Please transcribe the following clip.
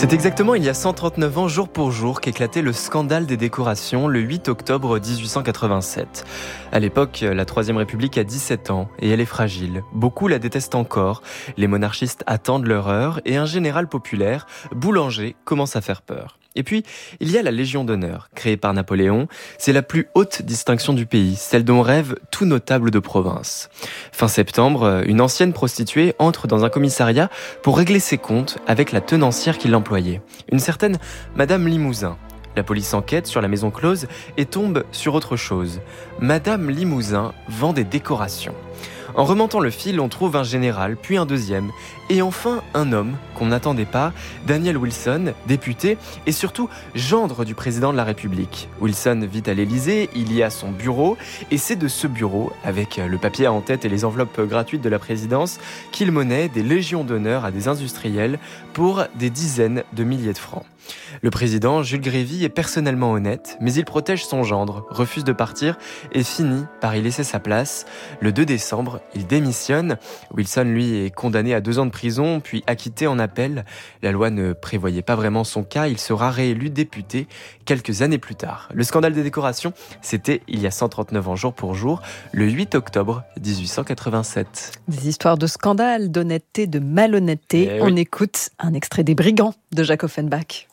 C'est exactement il y a 139 ans, jour pour jour, qu'éclatait le scandale des décorations, le 8 octobre 1887. À l'époque, la Troisième République a 17 ans et elle est fragile. Beaucoup la détestent encore. Les monarchistes attendent leur heure et un général populaire, Boulanger, commence à faire peur. Et puis, il y a la Légion d'honneur, créée par Napoléon. C'est la plus haute distinction du pays, celle dont rêve tout notable de province. Fin septembre, une ancienne prostituée entre dans un commissariat pour régler ses comptes avec la tenancière qui l'employait, une certaine Madame Limousin. La police enquête sur la maison close et tombe sur autre chose. Madame Limousin vend des décorations. En remontant le fil, on trouve un général, puis un deuxième, et enfin un homme qu'on n'attendait pas, Daniel Wilson, député et surtout gendre du président de la République. Wilson vit à l'Élysée, il y a son bureau, et c'est de ce bureau, avec le papier en tête et les enveloppes gratuites de la présidence, qu'il monnaie des légions d'honneur à des industriels pour des dizaines de milliers de francs. Le président, Jules Grévy, est personnellement honnête, mais il protège son gendre, refuse de partir et finit par y laisser sa place. Le 2 décembre, il démissionne. Wilson, lui, est condamné à 2 ans de prison, puis acquitté en appel. La loi ne prévoyait pas vraiment son cas, il sera réélu député quelques années plus tard. Le scandale des décorations, c'était il y a 139 ans jour pour jour, le 8 octobre 1887. Des histoires de scandale, d'honnêteté, de malhonnêteté. On écoute un extrait des Brigands de Jacques Offenbach.